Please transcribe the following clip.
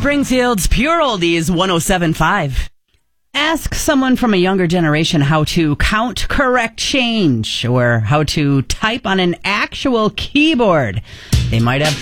Springfield's Pure Oldies 107.5. Ask someone from a younger generation how to count correct change or how to type on an actual keyboard. They might have